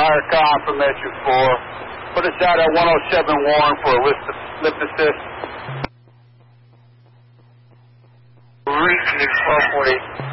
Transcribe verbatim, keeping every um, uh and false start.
higher car from Metro four. Put us out at one oh seven Warren for a lift, lift assist. Reaching twelve forty.